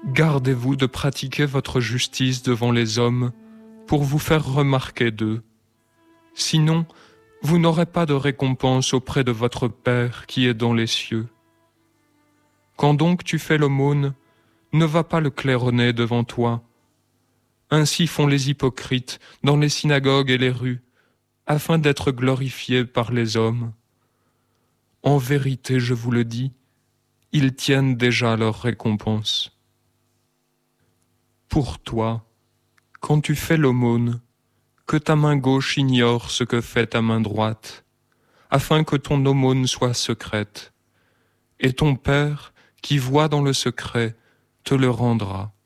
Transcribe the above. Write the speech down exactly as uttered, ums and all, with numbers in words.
Gardez-vous de pratiquer votre justice devant les hommes pour vous faire remarquer d'eux. Sinon, vous n'aurez pas de récompense auprès de votre Père qui est dans les cieux. Quand donc tu fais l'aumône, ne va pas le claironner devant toi. Ainsi font les hypocrites dans les synagogues et les rues, afin d'être glorifiés par les hommes. En vérité, je vous le dis, ils tiennent déjà leur récompense. Pour toi, quand tu fais l'aumône, que ta main gauche ignore ce que fait ta main droite, afin que ton aumône soit secrète, et ton Père, qui voit dans le secret, te le rendra.